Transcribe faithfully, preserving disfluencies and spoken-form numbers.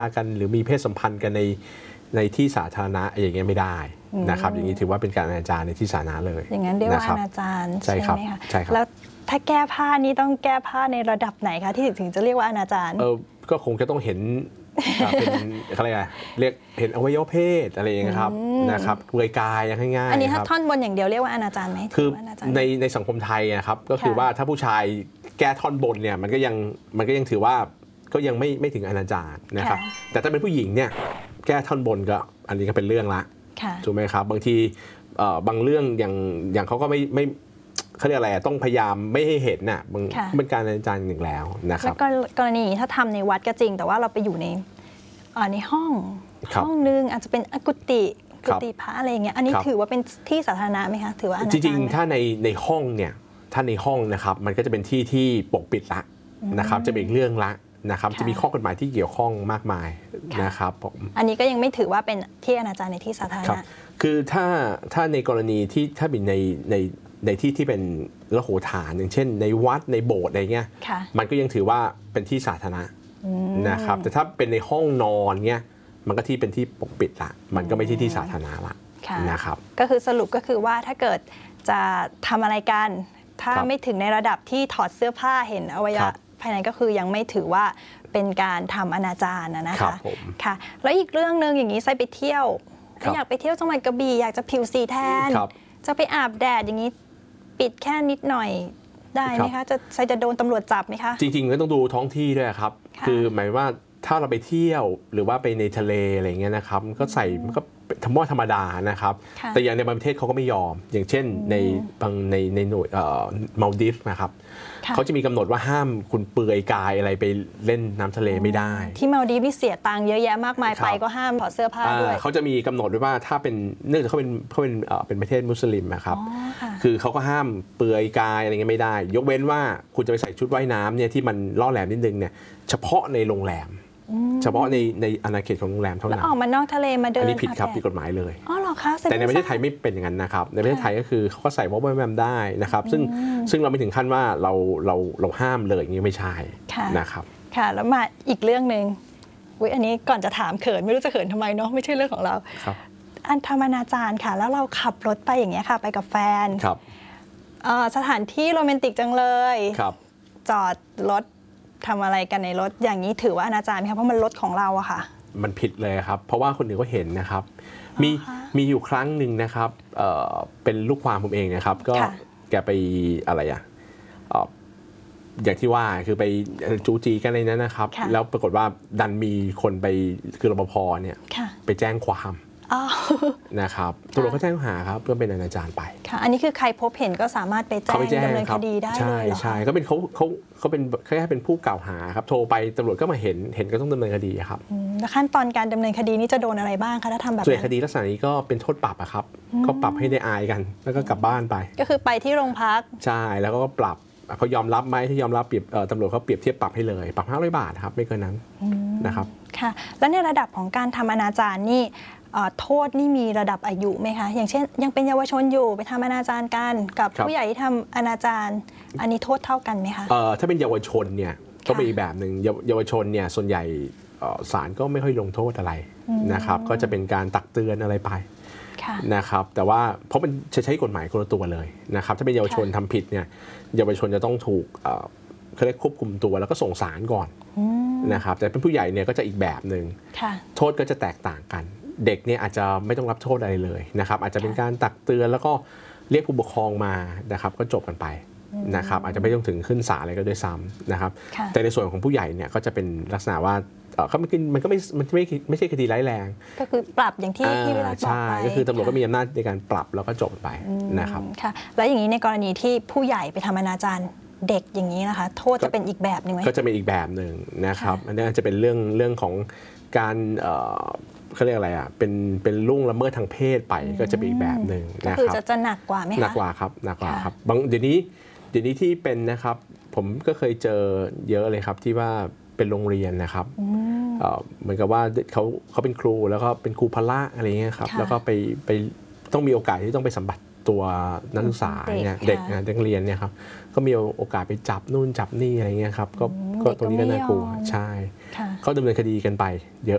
กันหรือมีเพศสัมพันธ์กันในในที่สาธารณะอย่างเงี้ยไม่ได้นะครับอย่างนี้ถือว่าเป็นการอนาจารในที่สาธารณะเลยอย่างนั้นเรียกว่าอนาจารใช่ไหมคะใช่ครับแล้วถ้าแก้ผ้านี่ต้องแก้ผ้าในระดับไหนคะที่ถึงจะเรียกว่าอนาจารเออก็คงจะต้องเห็นเป็นอะไรอะเรียกเห็นอวัยวะเพศอะไรอย่างเงี้ยครับนะครับเปลือยกายอย่างง่ายๆอันนี้ถ้าท่อนบนอย่างเดียวเรียกว่าอนาจารไหมคือในในสังคมไทยนะครับก็คือว่าถ้าผู้ชายแก้ท่อนบนเนี่ยมันก็ยังมันก็ยังถือว่าก็ยังไม่ไม่ถึงอนาจารนะครับแต่ถ้าเป็นผู้หญิงเนี่ยแก้ท่อนบนก็อันนี้ก็เป็นเรื่องละถูกไหมครับบางทีบางเรื่องอย่างอย่างเขาก็ไม่ไม่เขาเรียกอะไรต้องพยายามไม่ให้เห็นน่ะมันเป็นการอนาจารหนึ่งแล้วนะครับแล้วก็กรณีถ้าทำในวัดก็จริงแต่ว่าเราไปอยู่ในในห้องห้องนึงอาจจะเป็นกุฏิกุฏิพระอะไรอย่างเงี้ยอันนี้ถือว่าเป็นที่สาธารณะไหมคะถือว่าอนาจารจริงๆถ้าในในห้องเนี่ยถ้าในห้องนะครับมันก็จะเป็นที่ที่ปกปิดละนะครับจะเป็นอีกเรื่องละนะครับจะมีข้อกฎหมายที่เกี่ยวข้องมากมายนะครับผมอันนี้ก็ยังไม่ถือว่าเป็นที่อนาจารในที่สาธารณะคือถ้าถ้าในกรณีที่ถ้าเป็นในในในที่ที่เป็นละโหฐานอย่างเช่นในวัดในโบสถ์อะไรเงี้ยมันก็ยังถือว่าเป็นที่สาธารณะนะครับแต่ถ้าเป็นในห้องนอนเงี้ยมันก็ที่เป็นที่ปกปิดละมันก็ไม่ใช่ที่สาธารณะละนะครับก็คือสรุปก็คือว่าถ้าเกิดจะทำอะไรกันถ้าไม่ถึงในระดับที่ถอดเสื้อผ้าเห็นอวัยวะภายในก็คือยังไม่ถือว่าเป็นการทำอนาจารนะคะค่ะแล้วอีกเรื่องนึงอย่างนี้ไซไปเที่ยวถ้าอยากไปเที่ยวจังหวัดกระบี่อยากจะผิวสีแทนจะไปอาบแดดอย่างนี้ปิดแค่นิดหน่อยได้ไหมคะจะไซจะโดนตำรวจจับไหมคะจริงๆก็ต้องดูท้องที่ด้วยครับคือหมายว่าถ้าเราไปเที่ยวหรือว่าไปในทะเลอะไรเงี้ยนะครับก็ใส่มันก็ธรรมะธรรมดานะครับแต่อย่างในบางประเทศเขาก็ไม่ยอมอย่างเช่นในบางในในหน่วยมัลดิฟนะครับเขาจะมีกำหนดว่าห้ามคุณเปลือยกายอะไรไปเล่นน้ำทะเลไม่ได้ที่มัลดิฟนี่เสียตังค์เยอะแยะมากมายไปก็ห้ามถอดเสื้อผ้าด้วยเขาจะมีกำหนดไว้ว่าถ้าเป็นเนื่องจากเขาเป็นเขาเป็นเป็นประเทศมุสลิมนะครับคือเขาก็ห้ามเปลือยกายอะไรเงี้ยไม่ได้ยกเว้นว่าคุณจะไปใส่ชุดว่ายน้ำเนี่ยที่มันล่อแหลมนิดนึงเนี่ยเฉพาะในโรงแรมเฉพาะในในอาณาเขตของโรงแรมเท่านั้นแล้วออกมานอกทะเลมาเดินอันนี้ผิดครับผิดกฎหมายเลยอ๋อเหรอคะแต่ในประเทศไทยไม่เป็นอย่างนั้นนะครับในประเทศไทยก็คือเขาก็ใส่วอลเปอร์แมมได้นะครับซึ่งซึ่งเราไม่ถึงขั้นว่าเราเราเราห้ามเลยอย่างนี้ไม่ใช่นะครับค่ะแล้วมาอีกเรื่องหนึ่งอุ๊ยอันนี้ก่อนจะถามเขินไม่รู้จะเขินทำไมเนาะไม่ใช่เรื่องของเราครับอันธรรมนาจารค่ะแล้วเราขับรถไปอย่างเงี้ยค่ะไปกับแฟนครับสถานที่โรแมนติกจังเลยครับจอดรถทำอะไรกันในรถอย่างนี้ถือว่าอนาจารไหมคะเพราะมันรถของเราอะค่ะมันผิดเลยครับเพราะว่าคนอื่นก็เห็นนะครับมีมีอยู่ครั้งหนึ่งนะครับเอ่อเป็นลูกความผมเองนะครับก็แกไปอะไรอะอย่างที่ว่าคือไปจูจีกันในนั้นนะครับแล้วปรากฏว่าดันมีคนไปคือรปภเนี่ยไปแจ้งความนะครับตำรวจก็แจ้งหาครับเพื่อเป็นอนาจารไปค่ะอันนี้คือใครพบเห็นก็สามารถไปแจ้งดำเนินคดีได้เลยใช่ใช่ก็เป็นเขาเขาเขาเป็นแค่เป็นผู้กล่าวหาครับโทรไปตำรวจก็มาเห็นเห็นก็ต้องดำเนินคดีครับแล้วขั้นตอนการดำเนินคดีนี้จะโดนอะไรบ้างคะถ้าทำแบบส่วนคดีลักษณะนี้ก็เป็นโทษปรับอะครับก็ปรับให้ได้อายกันแล้วก็กลับบ้านไปก็คือไปที่โรงพักใช่แล้วก็ปรับเขายอมรับไหมที่ยอมรับเปรียบตำรวจเขาเปรียบเทียบปรับให้เลยปรับห้าร้อยบาทครับไม่เกินนั้นนะครับค่ะแล้วในระดับของการทำอนาจารนี่โทษนี่มีระดับอายุไหมคะอย่างเช่นยังเป็นเยาวชนอยู่ไปทำอนาจารกันกับผู้ใหญ่ที่ทำอนาจารอันนี้โทษเท่ากันไหมคะถ้าเป็นเยาวชนเนี่ยก็เป็นอีกแบบหนึ่งเยาวชนเนี่ยส่วนใหญ่ศาลก็ไม่ค่อยลงโทษอะไรนะครับก็จะเป็นการตักเตือนอะไรไปนะครับแต่ว่าเพราะมันจะใช้กฎหมายคนละตัวเลยนะครับถ้าเป็นเยาวชนทำผิดเนี่ยเยาวชนจะต้องถูกเขาเรียกควบคุมตัวแล้วก็ส่งศาลก่อนนะครับแต่เป็นผู้ใหญ่เนี่ยก็จะอีกแบบหนึ่งโทษก็จะแตกต่างกันเด็กเนี่ยอาจจะไม่ต้องรับโทษอะไรเลยนะครับอาจจะเป็นการตักเตือนแล้วก็เรียกผู้ปกครองมานะครับก็จบกันไปนะครับอาจจะไม่ต้องถึงขึ้นศาลอะไรก็ด้วยซ้ำนะครับแต่ในส่วนของผู้ใหญ่เนี่ยก็จะเป็นลักษณะว่าเขาไม่มันก็ไม่มันไม่ไม่ใช่คดีร้ายแรงก็คือปรับอย่างที่ที่เวลาบอกไปใช่ก็คือตำรวจก็มีอำนาจในการปรับแล้วก็จบไปนะครับค่ะแล้วอย่างนี้ในกรณีที่ผู้ใหญ่ไปทำอนาจารเด็กอย่างนี้นะคะโทษจะเป็นอีกแบบหนึ่งไหมก็จะเป็นอีกแบบหนึ่งนะครับอันนี้จะเป็นเรื่องเรื่องของการเขาเรียกอะไรอ่ะเป็นเป็นล่วงละเมิดทางเพศไปก็จะเป็นอีกแบบหนึ่งนะครับก็คือจะจะหนักกว่าไหมคะหนักกว่าครับหนักกว่าครับบางเดี๋ยวนี้เดี๋ยวนี้ที่เป็นนะครับผมก็เคยเจอเยอะเลยครับที่ว่าเป็นโรงเรียนนะครับเหมือนกับว่าเขาเขาเป็นครูแล้วก็เป็นครูพละอะไรเงี้ยครับแล้วก็ไปไปต้องมีโอกาสที่ต้องไปสัมผัสตัวนักศึกษาเนี่ยเด็กนะเด็กเรียนเนี่ยครับก็มีโอกาสไปจับนู่นจับนี่อะไรเงี้ยครับก็ก็ตรงนี้ก็น่ากลัวใช่เขาดำเนินคดีกันไปเยอะ